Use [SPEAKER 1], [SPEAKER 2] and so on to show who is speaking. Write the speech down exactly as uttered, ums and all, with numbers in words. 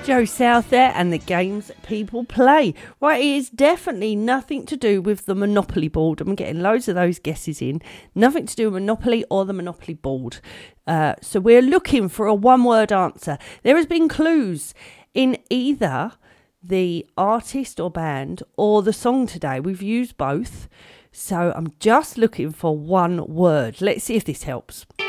[SPEAKER 1] Joe South there, and the games people play. Right, it is definitely nothing to do with the Monopoly board. I'm getting loads of those guesses in. Nothing to do with Monopoly or the Monopoly board. Uh, so we're looking for a one-word answer. There has been clues in either the artist or band or the song today. We've used both. So I'm just looking for one word. Let's see if this helps.